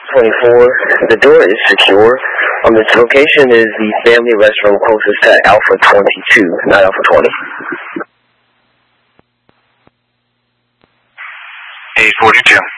24. The door is secure. Its location is the family restroom closest to Alpha 22, not Alpha 20. 842.